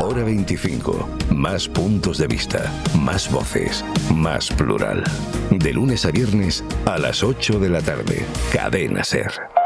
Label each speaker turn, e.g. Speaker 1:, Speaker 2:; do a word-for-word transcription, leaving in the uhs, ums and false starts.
Speaker 1: Hora veinticinco. Más puntos de vista, más voces, más plural. De lunes a viernes a las ocho de la tarde. Cadena SER.